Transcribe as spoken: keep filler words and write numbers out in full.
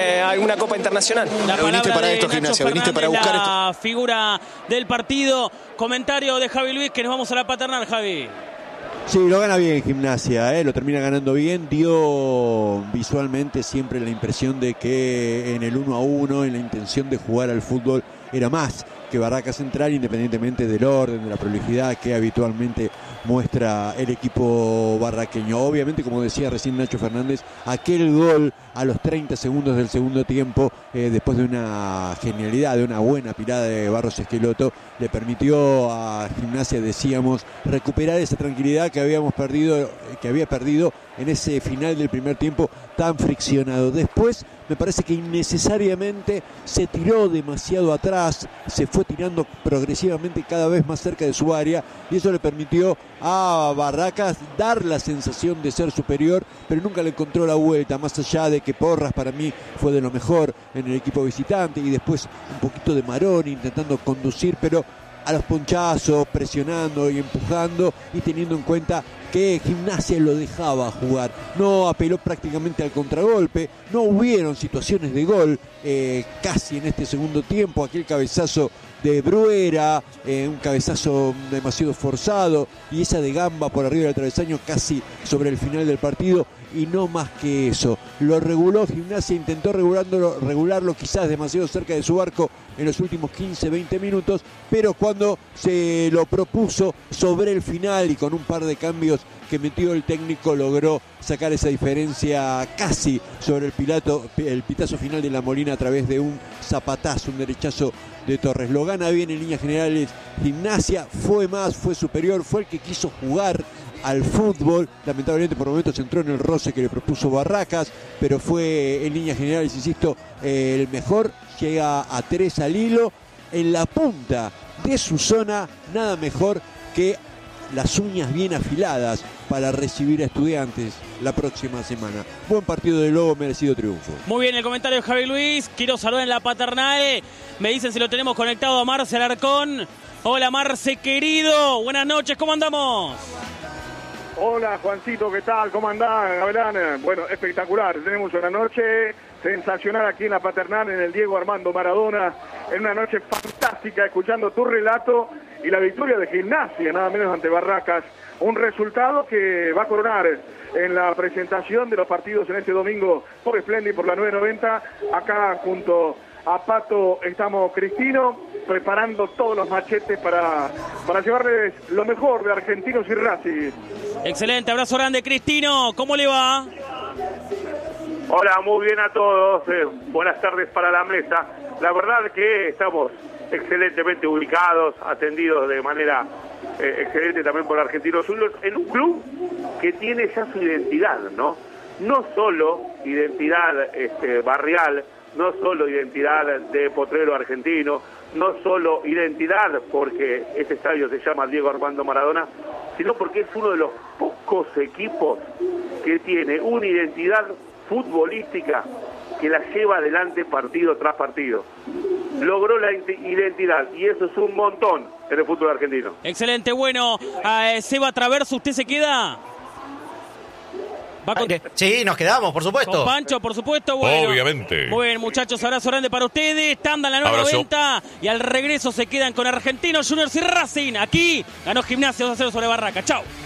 eh, alguna copa internacional. La viniste para esto, Gimnasia, viniste para buscar esto. La figura del partido. Comentario de Javi Luis, que nos vamos a la paternal, Javi. Sí, lo gana bien Gimnasia, ¿eh? Lo termina ganando bien. Dio visualmente siempre la impresión de que en el uno a uno, en la intención de jugar al fútbol, era más que Barracas Central, independientemente del orden, de la prolijidad que habitualmente muestra el equipo barraqueño. Obviamente, como decía recién Nacho Fernández, aquel gol a los treinta segundos del segundo tiempo, eh, después de una genialidad, de una buena pirada de Barros Esqueloto, le permitió a Gimnasia, decíamos, recuperar esa tranquilidad que habíamos perdido, que había perdido en ese final del primer tiempo tan friccionado. Después me parece que innecesariamente se tiró demasiado atrás, se fue tirando progresivamente cada vez más cerca de su área, y eso le permitió a Barracas dar la sensación de ser superior, pero nunca le encontró la vuelta, más allá de que Porras para mí fue de lo mejor en el equipo visitante, y después un poquito de Maroni intentando conducir, pero a los ponchazos, presionando y empujando, y teniendo en cuenta que Gimnasia lo dejaba jugar. No apeló prácticamente al contragolpe, no hubieron situaciones de gol eh, casi en este segundo tiempo. Aquel cabezazo de Bruera, eh, un cabezazo demasiado forzado, y esa de Gamba por arriba del travesaño casi sobre el final del partido, y no más que eso. Lo reguló Gimnasia, intentó regularlo, regularlo quizás demasiado cerca de su arco en los últimos quince veinte minutos, pero cuando se lo propuso sobre el final y con un par de cambios que metió el técnico, logró sacar esa diferencia casi sobre el pilato, el pitazo final de La Molina a través de un zapatazo, un derechazo de Torres. Lo gana bien en líneas generales Gimnasia, fue más, fue superior, fue el que quiso jugar al fútbol. Lamentablemente por momentos entró en el roce que le propuso Barracas, pero fue en líneas generales, insisto, eh, el mejor. Llega a tres al hilo, en la punta de su zona, nada mejor que las uñas bien afiladas para recibir a Estudiantes la próxima semana. Buen partido de Lobo, merecido triunfo. Muy bien el comentario de Javi Luis. Quiero saludar en la paternal. Me dicen si lo tenemos conectado a Marce Alarcón. Hola Marce, querido. Buenas noches, ¿cómo andamos? Hola Juancito, ¿qué tal? ¿Cómo andás, Gavilán? Bueno, espectacular. Tenemos una noche sensacional aquí en la paternal, en el Diego Armando Maradona, en una noche fantástica, escuchando tu relato y la victoria de Gimnasia, nada menos ante Barracas. Un resultado que va a coronar en la presentación de los partidos en este domingo por Splendid, por la nueve noventa. Acá junto a Pato estamos Cristino, preparando todos los machetes para, para llevarles lo mejor de Argentinos y Racing. Excelente, abrazo grande Cristino, ¿cómo le va? Hola, muy bien a todos, eh, buenas tardes para la mesa. La verdad que estamos excelentemente ubicados, atendidos de manera eh, excelente también por Argentinos Juniors, en un club que tiene ya su identidad, ¿no? No solo identidad este, barrial, no solo identidad de potrero argentino, no solo identidad porque este estadio se llama Diego Armando Maradona, sino porque es uno de los pocos equipos que tiene una identidad futbolística que la lleva adelante partido tras partido. Logró la identidad y eso es un montón en el fútbol argentino. Excelente, bueno, uh, Seba Traverso, ¿usted se queda? ¿Va con... Sí, nos quedamos, por supuesto. Con Pancho, por supuesto. Bueno, obviamente. Muy bien, muchachos, abrazo grande para ustedes. Tanda en la nueve noventa y al regreso se quedan con Argentinos Juniors y Racing. Aquí ganó Gimnasia dos a cero sobre Barraca. Chau.